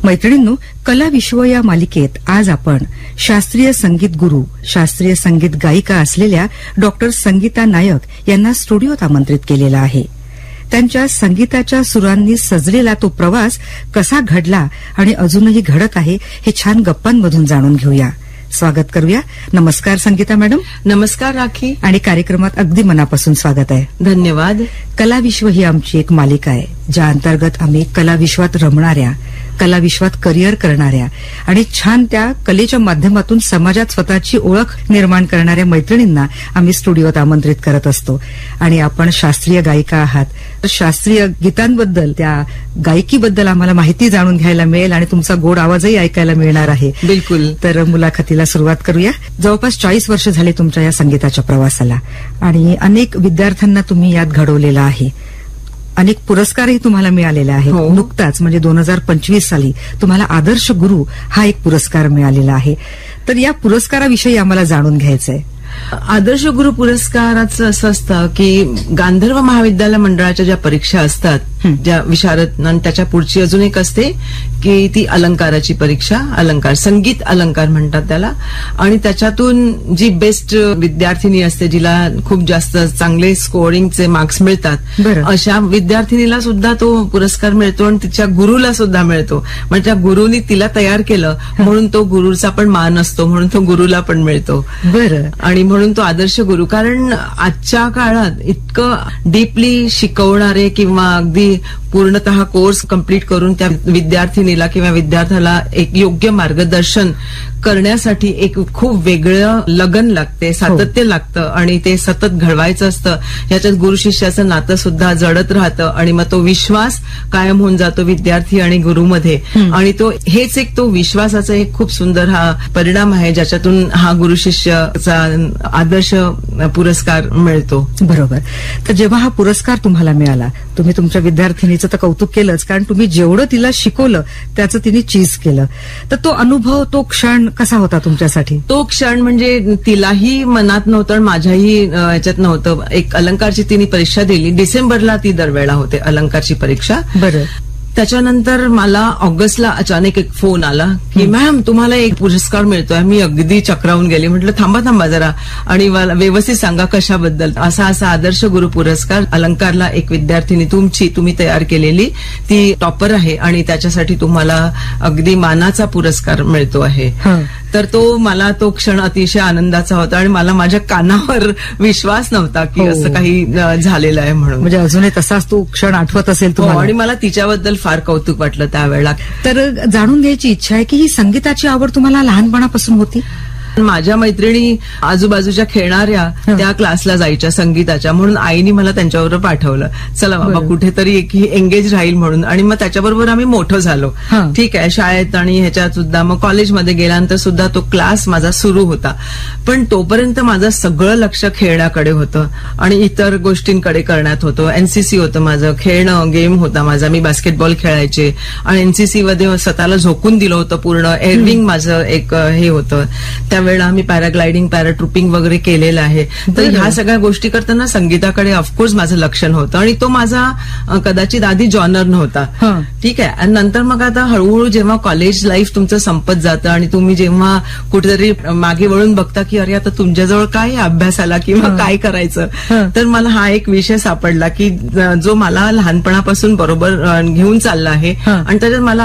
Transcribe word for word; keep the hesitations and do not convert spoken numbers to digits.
मैत्रिणींनो, कला विश्व या मालिकेत आज आपण शास्त्रीय संगीत गुरु, शास्त्रीय संगीत गायिका असलेल्या डॉक्टर संगीता नायक यांना स्टुडिओत आमंत्रित केलेला आहे. त्यांच्या संगीताच्या सुरांनी सजलेला तो प्रवास कसा घडला आणि अजूनही घडत आहे हे छान गप्पांमधून जाणून घेऊया. स्वागत करूया. नमस्कार संगीता मॅडम. नमस्कार राखी. आणि कार्यक्रमात अगदी मनापासून स्वागत आहे. धन्यवाद. कला विश्व ही आमची एक मालिका आहे, ज्या अंतर्गत आम्ही कला विश्वात रमणाऱ्या, कला विश्वात करिअर करणाऱ्या आणि छान त्या कलेच्या माध्यमातून समाजात स्वतःची ओळख निर्माण करणाऱ्या मैत्रिणींना आम्ही स्टुडिओत आमंत्रित करत असतो. आणि आपण शास्त्रीय गायिका आहात, तर शास्त्रीय गीतांबद्दल, त्या गायकीबद्दल आम्हाला माहिती जाणून घ्यायला मिळेल आणि तुमचा गोड आवाजही ऐकायला मिळणार आहे. बिलकुल. तर मुलाखतीला सुरुवात करूया. जवळपास चाळीस वर्ष झाली तुमच्या या संगीताच्या प्रवासाला आणि अनेक विद्यार्थ्यांना तुम्ही यात घडवलेलं आहे. अनेक पुरस्कारही तुम्हाला मिळालेले आहेत. हो. नुकताच म्हणजे दोन हजार पंचवीस साली तुम्हाला आदर्श गुरु हा एक पुरस्कार मिळालेला आहे. तर या पुरस्काराविषयी आम्हाला जाणून घ्यायचंय. आदर्श गुरु पुरस्काराचं असं असतं की गांधर्व महाविद्यालय मंडळाच्या ज्या परीक्षा असतात, ज्या विशारद, आणि त्याच्या पुढची अजून एक असते की ती अलंकाराची परीक्षा, अलंकार, संगीत अलंकार म्हणतात त्याला. आणि त्याच्यातून जी बेस्ट विद्यार्थिनी असते, जिला खूप जास्त चांगले स्कोरिंगचे मार्क्स मिळतात, अशा विद्यार्थिनीला सुद्धा तो पुरस्कार मिळतो आणि तिच्या गुरुला सुद्धा मिळतो. म्हणजे त्या गुरुनी तिला तयार केलं म्हणून तो गुरुचा पण मान असतो, म्हणून तो गुरुला पण मिळतो. बरं. आणि म्हणून तो आदर्श गुरु. कारण आजच्या काळात इतकं डीपली शिकवणारे किंवा अगदी पूर्णतः कोर्स कंप्लीट करून त्या विद्यार्थिनीला किंवा विद्यार्थ्याला एक योग्य मार्गदर्शन करण्यासाठी एक खूप वेगळं लगन लागते, सातत्य लागतं आणि ते सतत घडवायचं असतं. याच्यात गुरु शिष्याचं नातं सुद्धा जडत राहतं आणि मग तो विश्वास कायम होऊन जातो विद्यार्थी आणि गुरुमध्ये. आणि तो हेच एक तो विश्वासाचा एक खूप सुंदर हा परिणाम आहे, ज्याच्यातून हा गुरु शिष्याचा आदर्श पुरस्कार मिळतो. बरोबर. तर जेव्हा हा पुरस्कार तुम्हाला मिळाला, तुम्ही तुमच्या विद्यार्थिनीचं तर कौतुक केलंच, कारण तुम्ही जेवढं तिला शिकवलं त्याचं तिने चीज केलं. तर तो अनुभव, तो क्षण कसा होता तुमच्यासाठी? तो क्षण म्हणजे तिलाही मनात नव्हतं आणि माझ्याही याच्यात नव्हतं. एक अलंकारची तिने परीक्षा दिली, डिसेंबरला ती दरवेळा होते अलंकारची परीक्षा. बरं. त्याच्यानंतर मला ऑगस्टला अचानक एक फोन आला की मॅम तुम्हाला एक पुरस्कार मिळतोय. मी अगदी चक्रावून गेले. म्हटलं थांबा थांबा जरा आणि मला व्यवस्थित सांगा कशाबद्दल. असा असा आदर्श गुरु पुरस्कार, अलंकारला एक विद्यार्थिनी तुमची, तुम्ही तयार केलेली, ती टॉपर आहे आणि त्याच्यासाठी तुम्हाला अगदी मानाचा पुरस्कार मिळतो आहे. तर तो मला तो क्षण अतिशय आनंदाचा होता आणि मला माझ्या कानावर विश्वास नव्हता की असं काही झालेलं आहे म्हणून. म्हणजे अजूनही तसाच तो क्षण आठवत असेल तुम्हाला? आणि मला तिच्याबद्दल फार कौतुक वाटलं त्यावेळेला. तर जाणून घ्यायची इच्छा आहे की ही संगीताची आवड तुम्हाला लहानपणापासून होती? माझ्या मैत्रिणी आजूबाजूच्या खेळणाऱ्या त्या क्लासला जायच्या संगीताच्या, म्हणून आईनी मला त्यांच्याबरोबर पाठवलं. चला बाबा कुठेतरी एक एंगेज राहील म्हणून. आणि मग त्याच्याबरोबर आम्ही मोठं झालो. ठीक आहे, शाळेत आणि ह्याच्यात सुद्धा. मग कॉलेजमध्ये गेल्यानंतर सुद्धा तो क्लास माझा सुरू होता. पण तोपर्यंत माझं सगळं लक्ष खेळण्याकडे होतं आणि इतर गोष्टींकडे करण्यात होतं. एनसीसी होतं माझं, खेळणं, गेम होता माझा. मी बास्केटबॉल खेळायचे आणि एनसीसी मध्ये स्वतःला झोकून दिलं होतं पूर्ण. एअरविंग माझं एक हे होतं. त्यावेळेला आम्ही पॅराग्लायडिंग, पॅराट्रुपिंग वगैरे केलेलं आहे. तर ह्या सगळ्या गोष्टी करताना संगीताकडे ऑफकोर्स माझं लक्ष नव्हतं आणि तो माझा कदाचित आधी जॉनर नव्हता. ठीक आहे. आणि नंतर मग आता हळूहळू जेव्हा कॉलेज लाईफ तुमचं संपत जातं आणि तुम्ही जेव्हा कुठेतरी मागे वळून बघता की अरे आता तुमच्याजवळ काय अभ्यासाला किंवा काय करायचं, तर मला हा एक विषय सापडला की जो मला लहानपणापासून बरोबर घेऊन चालला आहे आणि त्याच्यात मला